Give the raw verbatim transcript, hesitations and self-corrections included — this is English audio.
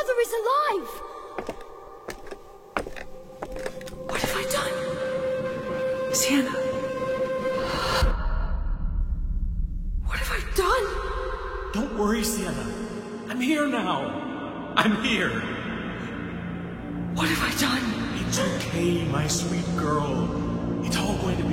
mother is alive! What have I done? Sienna. What have I done? Don't worry, Sienna. I'm here now. I'm here. What have I done? It's okay, my sweet girl. It's all going to be